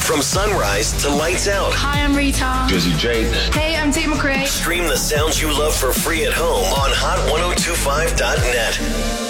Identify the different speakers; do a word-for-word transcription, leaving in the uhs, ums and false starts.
Speaker 1: From sunrise to lights out.
Speaker 2: Hi, I'm Rita.
Speaker 3: Jizzy Jake.
Speaker 2: Hey, I'm Tate McRae.
Speaker 1: Stream the sounds you love for free at home on hot ten twenty-five dot net.